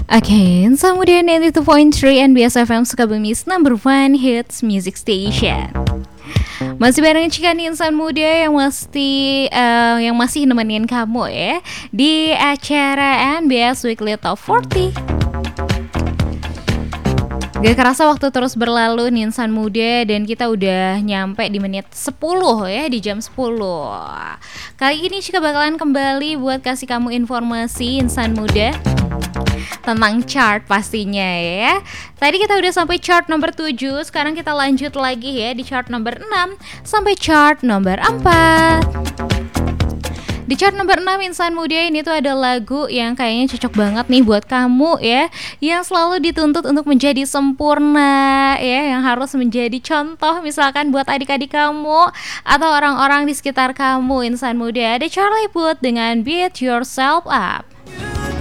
Oke, kemudian 92.3 NBS FM Sukabumi's number one hits music station. Masih bareng Cikani Insan Muda yang masih nemenin kamu ya di acara NBS Weekly Top 40. Gak kerasa waktu terus berlalu nih Insan Muda, dan kita udah nyampe di menit 10 ya, di jam 10. Kali ini Cika bakalan kembali buat kasih kamu informasi Insan Muda tentang chart pastinya ya. Tadi kita udah sampai chart nomor 7, sekarang kita lanjut lagi ya di chart nomor 6 sampai chart nomor 4. Di chart nomor 6 Insan Muda ini tuh ada lagu yang kayaknya cocok banget nih buat kamu ya, yang selalu dituntut untuk menjadi sempurna ya, yang harus menjadi contoh misalkan buat adik-adik kamu atau orang-orang di sekitar kamu Insan Muda. Ada Charlie Puth dengan Beat Yourself Up.